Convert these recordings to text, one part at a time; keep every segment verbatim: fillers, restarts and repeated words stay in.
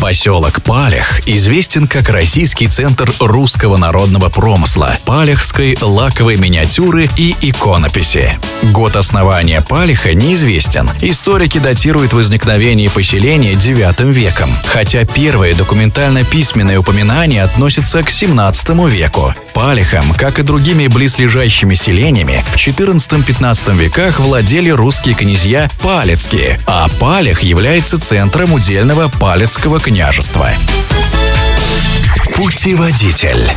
Поселок Палех известен как российский центр русского народного промысла, палехской лаковой миниатюры и иконописи. Год основания Палеха неизвестен. Историки датируют возникновение поселения девятым веком, хотя первые документально-письменные упоминания относятся к семнадцатому веку. Палехом, как и другими близлежащими селениями, в четырнадцатом-пятнадцатом веках владели русские князья Палецкие, а Палех является центром удельного Палецкого княжества. Путеводитель.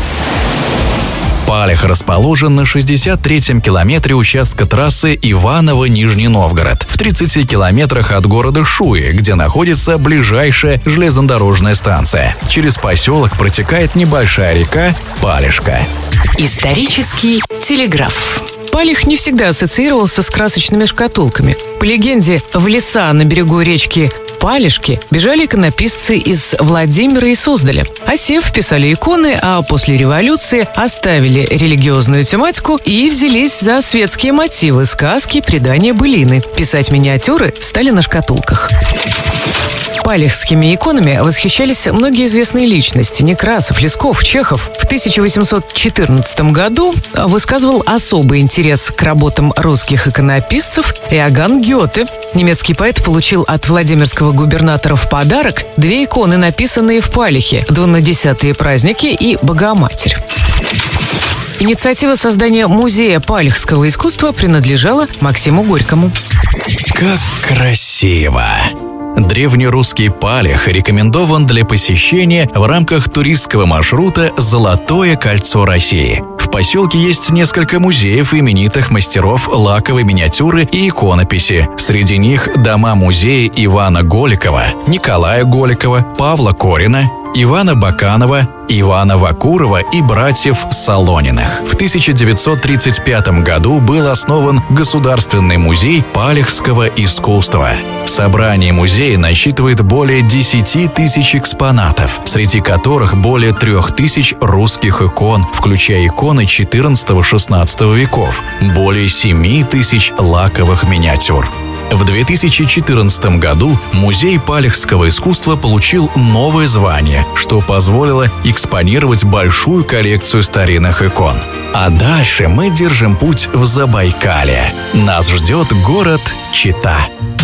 Палех расположен на шестьдесят третьем километре участка трассы Иваново-Нижний Новгород, в тридцати километрах от города Шуи, где находится ближайшая железнодорожная станция. Через поселок протекает небольшая река Палешка. Исторический телеграф. Палех не всегда ассоциировался с красочными шкатулками. По легенде, в леса на берегу речки Палешки бежали иконописцы из Владимира и Суздаля. Осев, писали иконы, а после революции оставили религиозную тематику и взялись за светские мотивы, сказки, предания, былины. Писать миниатюры стали на шкатулках. Палехскими иконами восхищались многие известные личности: Некрасов, Лесков, Чехов. В тысяча восемьсот четырнадцатом году высказывал особый интерес к работам русских иконописцев Иоганн Гёте. Немецкий поэт получил от владимирского губернатора в подарок две иконы, написанные в Палехе: «Двунадесятые праздники» и «Богоматерь». Инициатива создания музея палехского искусства принадлежала Максиму Горькому. Как красиво! Древнерусский Палех рекомендован для посещения в рамках туристского маршрута «Золотое кольцо России». В поселке есть несколько музеев именитых мастеров лаковой миниатюры и иконописи. Среди них дома-музеи Ивана Голикова, Николая Голикова, Павла Корина, Ивана Баканова, Ивана Вакурова и братьев Солониных. В тысяча девятьсот тридцать пятом году был основан Государственный музей палехского искусства. Собрание музея насчитывает более десяти тысяч экспонатов, среди которых более трех тысяч русских икон, включая иконы четырнадцатого-шестнадцатого веков, более семи тысяч лаковых миниатюр. В две тысячи четырнадцатом году Музей палехского искусства получил новое звание, что позволило экспонировать большую коллекцию старинных икон. А дальше мы держим путь в Забайкалье. Нас ждет город Чита.